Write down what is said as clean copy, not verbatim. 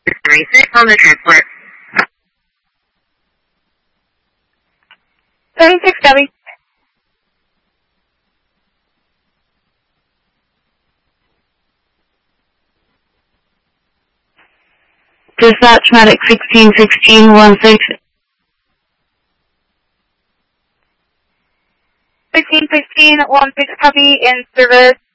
636 on the transport. 76 copy. Dispatch Medic 161616. 1616 copy in service